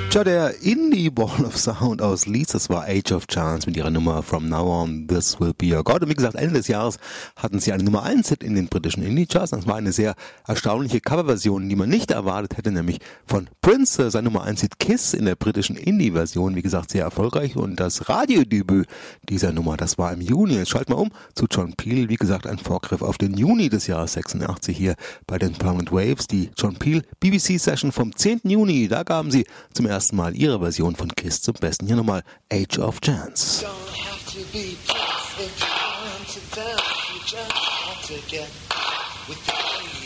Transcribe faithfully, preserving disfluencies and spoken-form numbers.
Tja, der Indie Ball of Sound aus Leeds, das war Age of Chance mit ihrer Nummer From Now On, This Will Be Your God. Und wie gesagt, Ende des Jahres hatten sie eine Nummer eins Hit in den britischen Indie-Charts. Das war eine sehr erstaunliche Coverversion, die man nicht erwartet hätte, nämlich von Prince, sein Nummer eins Hit Kiss in der britischen Indie-Version. Wie gesagt, sehr erfolgreich. Und das Radiodebüt dieser Nummer, das war im Juni. Jetzt schalten wir um zu John Peel. Wie gesagt, ein Vorgriff auf den Juni des Jahres sechsundachtzig hier bei den Permanent Waves. Die John Peel B B C-Session vom zehnten Juni, da gaben sie zum ersten Mal ihre Version von Kiss zum Besten. Hier nochmal Age of Chance. Don't have to be perfect, you want to dance, you just want to get with the